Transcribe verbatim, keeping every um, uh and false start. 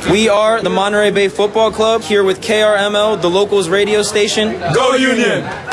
We are the Monterey Bay Football Club here with K R M L, the locals radio station. Go Union!